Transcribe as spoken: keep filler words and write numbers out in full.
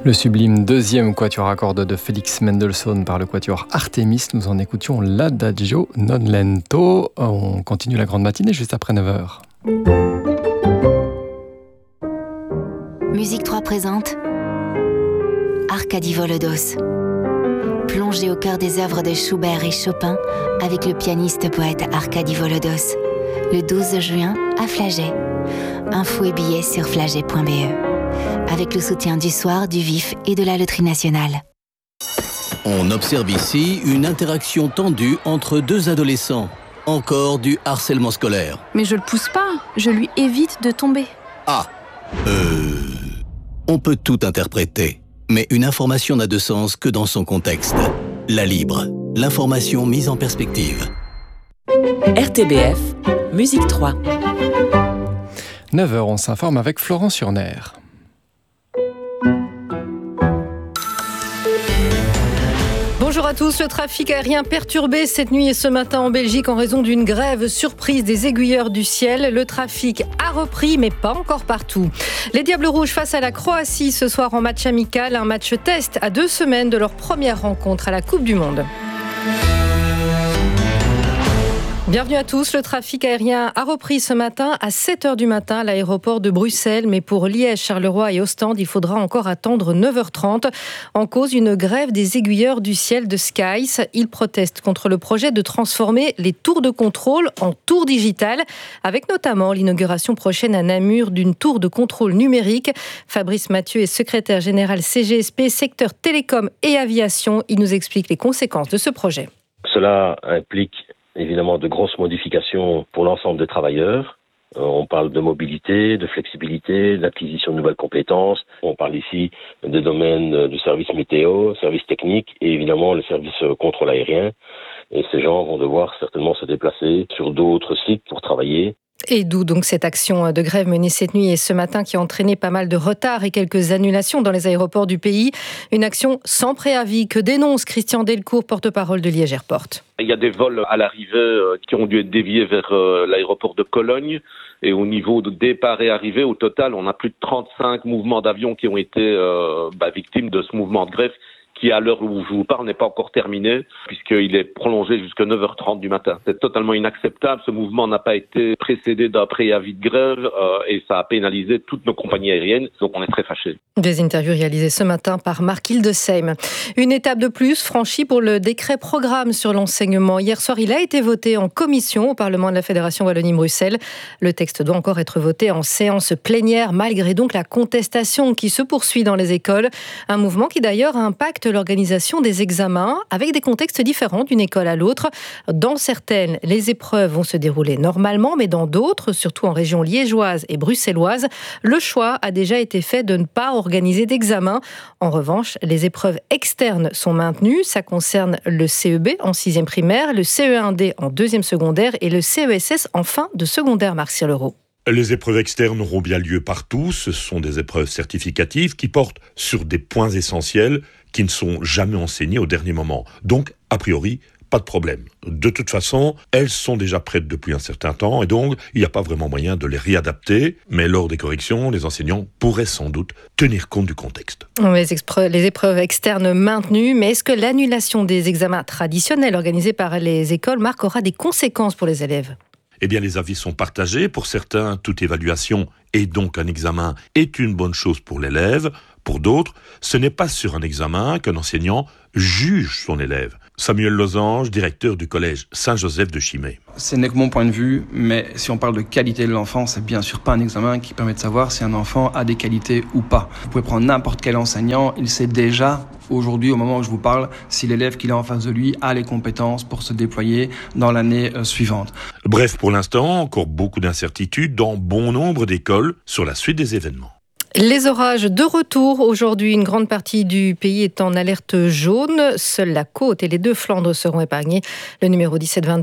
Le sublime deuxième quatuor à cordes de Félix Mendelssohn par le quatuor Artemis. Nous en écoutions l'Adagio non lento. On continue la grande matinée juste après neuf heures. Musique trois présente Arkady Volodos. Plongez au cœur des œuvres de Schubert et Chopin avec le pianiste-poète Arkady Volodos. Le douze juin à Flagey. Infos et billets sur flagey point b e. Avec le soutien du Soir, du Vif et de la Loterie Nationale. On observe ici une interaction tendue entre deux adolescents. Encore du harcèlement scolaire. Mais je le pousse pas, je lui évite de tomber. Ah, euh... On peut tout interpréter, mais une information n'a de sens que dans son contexte. La Libre, l'information mise en perspective. R T B F, Musique trois. neuf heures, on s'informe avec Florent Surner. Bonjour à tous. Le trafic aérien perturbé cette nuit et ce matin en Belgique en raison d'une grève surprise des aiguilleurs du ciel. Le trafic a repris, mais pas encore partout. Les Diables Rouges face à la Croatie ce soir en match amical, un match test à deux semaines de leur première rencontre à la Coupe du Monde. Bienvenue à tous. Le trafic aérien a repris ce matin à sept heures du matin à l'aéroport de Bruxelles. Mais pour Liège, Charleroi et Ostende, il faudra encore attendre neuf heures trente. En cause, une grève des aiguilleurs du ciel de Skies. Ils protestent contre le projet de transformer les tours de contrôle en tours digitales, avec notamment l'inauguration prochaine à Namur d'une tour de contrôle numérique. Fabrice Mathieu est secrétaire général C G S P, secteur télécom et aviation. Il nous explique les conséquences de ce projet. Cela implique évidemment de grosses modifications pour l'ensemble des travailleurs. Euh, on parle de mobilité, de flexibilité, d'acquisition de nouvelles compétences. On parle ici des domaines du service météo, service technique et évidemment le service contrôle aérien. Et ces gens vont devoir certainement se déplacer sur d'autres sites pour travailler. Et d'où donc cette action de grève menée cette nuit et ce matin qui a entraîné pas mal de retards et quelques annulations dans les aéroports du pays. Une action sans préavis que dénonce Christian Delcourt, porte-parole de Liège Airport. Il y a des vols à l'arrivée qui ont dû être déviés vers l'aéroport de Cologne. Et au niveau de départ et arrivée, au total, on a plus de trente-cinq mouvements d'avions qui ont été euh, bah, victimes de ce mouvement de grève, qui à l'heure où je vous parle n'est pas encore terminé, puisqu'il est prolongé jusqu'à neuf heures trente du matin. C'est totalement inacceptable, ce mouvement n'a pas été précédé d'un préavis de grève euh, et ça a pénalisé toutes nos compagnies aériennes, donc on est très fâchés. Des interviews réalisées ce matin par Marc Hildesheim. Une étape de plus franchie pour le décret programme sur l'enseignement. Hier soir, il a été voté en commission au Parlement de la Fédération Wallonie-Bruxelles. Le texte doit encore être voté en séance plénière, malgré donc la contestation qui se poursuit dans les écoles. Un mouvement qui d'ailleurs impacte l'organisation des examens avec des contextes différents d'une école à l'autre. Dans certaines, les épreuves vont se dérouler normalement, mais dans d'autres, surtout en région liégeoise et bruxelloise, le choix a déjà été fait de ne pas organiser d'examen. En revanche, les épreuves externes sont maintenues. Ça concerne le C E B en sixième primaire, le C E un D en deuxième secondaire et le C E S S en fin de secondaire, Marc Leroux. Les épreuves externes auront bien lieu partout. Ce sont des épreuves certificatives qui portent sur des points essentiels qui ne sont jamais enseignés au dernier moment. Donc, a priori, pas de problème. De toute façon, elles sont déjà prêtes depuis un certain temps et donc il n'y a pas vraiment moyen de les réadapter. Mais lors des corrections, les enseignants pourraient sans doute tenir compte du contexte. Les, expre- les épreuves externes maintenues, mais est-ce que l'annulation des examens traditionnels organisés par les écoles, Marc, aura des conséquences pour les élèves ? Eh bien, les avis sont partagés. Pour certains, toute évaluation et donc un examen est une bonne chose pour l'élève. Pour d'autres, ce n'est pas sur un examen qu'un enseignant juge son élève. Samuel Losange, directeur du collège Saint-Joseph de Chimay. Ce n'est que mon point de vue, mais si on parle de qualité de l'enfant, c'est bien sûr pas un examen qui permet de savoir si un enfant a des qualités ou pas. Vous pouvez prendre n'importe quel enseignant, il sait déjà, aujourd'hui, au moment où je vous parle, si l'élève qu'il a en face de lui a les compétences pour se déployer dans l'année suivante. Bref, pour l'instant, encore beaucoup d'incertitudes dans bon nombre d'écoles sur la suite des événements. Les orages de retour. Aujourd'hui, une grande partie du pays est en alerte jaune. Seule la côte et les deux Flandres seront épargnés. Le numéro dix-sept vingt-deux